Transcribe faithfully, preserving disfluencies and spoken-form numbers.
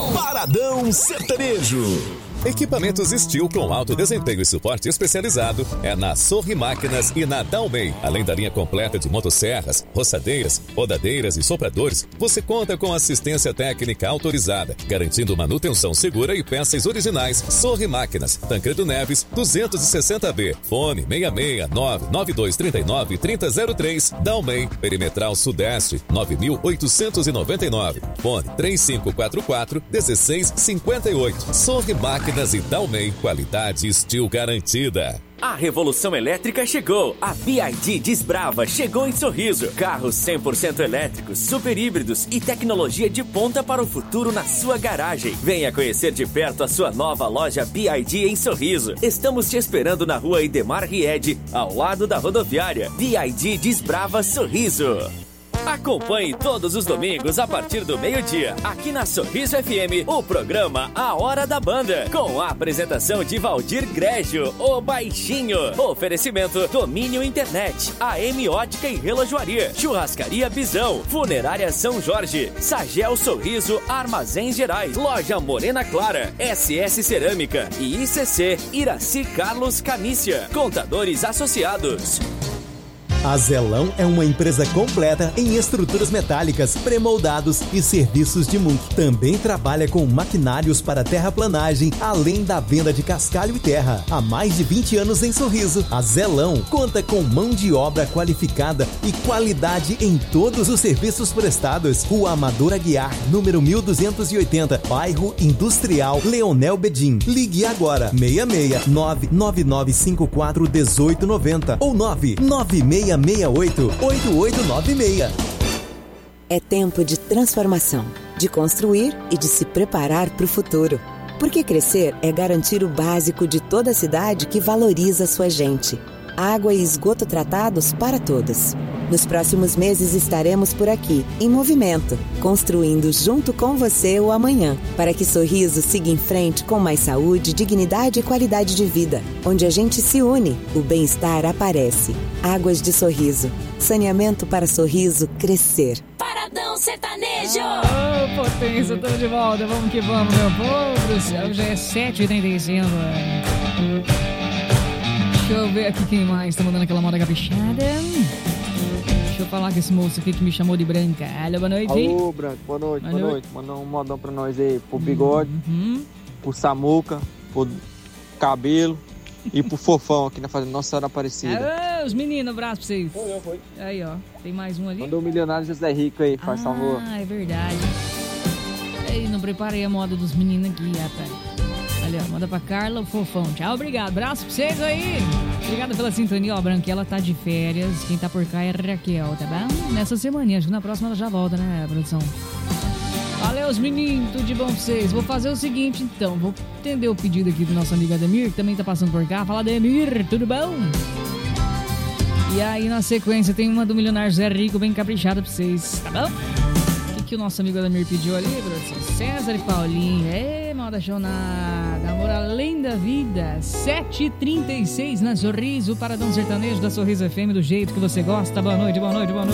Paradão Sertanejo. Equipamentos Steel com alto desempenho e suporte especializado é na Sorri Máquinas e na Dalmei. Além da linha completa de motosserras, roçadeiras, rodadeiras e sopradores, você conta com assistência técnica autorizada, garantindo manutenção segura e peças originais. Sorri Máquinas, Tancredo Neves, duzentos e sessenta B. Fone seis seis nove nove dois três nove três zero zero três. Dalmei, Perimetral Sudeste, nove mil oitocentos e noventa e nove. Fone três cinco quatro quatro um seis cinco oito. Sorri Máquinas e Dalmei, qualidade Steel garantida. A revolução elétrica chegou. A B Y D Desbrava chegou em Sorriso. Carros cem por cento elétricos, super híbridos e tecnologia de ponta para o futuro na sua garagem. Venha conhecer de perto a sua nova loja B Y D em Sorriso. Estamos te esperando na rua Idemar Ried, ao lado da rodoviária. B Y D Desbrava Sorriso. Acompanhe todos os domingos a partir do meio-dia, aqui na Sorriso F M, o programa A Hora da Banda, com a apresentação de Valdir Grégio, o Baixinho. Oferecimento Domínio Internet, A M Ótica e Relojoaria, Churrascaria Bisão, Funerária São Jorge, Sagel Sorriso Armazéns Gerais, Loja Morena Clara, S S Cerâmica e I C C Iraci Carlos Canícia. Contadores Associados. A Zelão é uma empresa completa em estruturas metálicas, premoldados e serviços de muque. Também trabalha com maquinários para terraplanagem, além da venda de cascalho e terra. Há mais de vinte anos em Sorriso, a Zelão conta com mão de obra qualificada e qualidade em todos os serviços prestados. Rua Amador Aguiar, número mil duzentos e oitenta, bairro Industrial, Leonel Bedin. Ligue agora, seis seis nove nove nove cinco quatro um oito nove zero ou nove nove seis seis oito oito oito nove seis. É tempo de transformação, de construir e de se preparar para o futuro. Porque crescer é garantir o básico de toda cidade que valoriza sua gente. Água e esgoto tratados para todos. Nos próximos meses estaremos por aqui, em movimento, construindo junto com você o amanhã, para que Sorriso siga em frente com mais saúde, dignidade e qualidade de vida. Onde a gente se une, o bem-estar aparece. Águas de Sorriso. Saneamento para Sorriso crescer. Paradão Sertanejo! Ô, oh, potência, estamos de volta. Vamos que vamos, meu povo do céu. Já é sete e trinta e cinco. Deixa eu ver aqui quem mais tá mandando aquela moda caprichada. Deixa eu falar com esse moço aqui que me chamou de Branca. Alô, boa noite. Alô, Branca, boa noite, boa, boa noite. noite. Manda um modão pra nós aí, pro Bigode, uhum. pro Samuca, pro Cabelo e pro Fofão aqui na fazenda Nossa Senhora Aparecida. Aô, os meninos, abraço pra vocês. Foi, foi. Aí, ó, tem mais um ali. Mandou o milionário José Rico aí, faz ah, favor. Ah, é verdade. Ei, não preparei a moda dos meninos aqui, rapaz. Ali, ó, manda pra Carla, o Fofão. Tchau, obrigado. Abraço pra vocês aí. Obrigada pela sintonia, ó. Branquela tá de férias. Quem tá por cá é a Raquel, tá bom? Nessa semaninha, acho que na próxima ela já volta, né, produção? Valeu, os meninos, tudo de bom pra vocês. Vou fazer o seguinte, então. Vou atender o pedido aqui do nosso amigo Ademir, que também tá passando por cá. Fala, Ademir, tudo bom? E aí, na sequência, tem uma do milionário Zé Rico bem caprichada pra vocês, tá bom? O que, que o nosso amigo Ademir pediu ali, produção? César e Paulinho. Ê, moda chonada. Amor além da vida. sete e trinta e seis na Sorriso, Paradão Sertanejo da Sorriso F M, do jeito que você gosta. Boa noite, boa noite, boa noite.